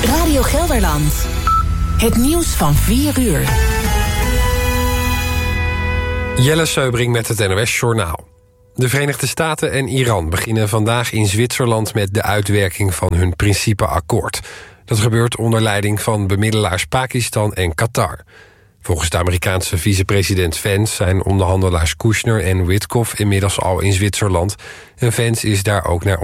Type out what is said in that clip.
Radio Gelderland. Het nieuws van 4 uur. Jelle Seubring met het NOS-journaal. De Verenigde Staten en Iran beginnen vandaag in Zwitserland met de uitwerking van hun principeakkoord. Dat gebeurt onder leiding van bemiddelaars Pakistan en Qatar. Volgens de Amerikaanse vicepresident Vance zijn onderhandelaars Kushner en Witkoff inmiddels al in Zwitserland. En Vance is daar ook naar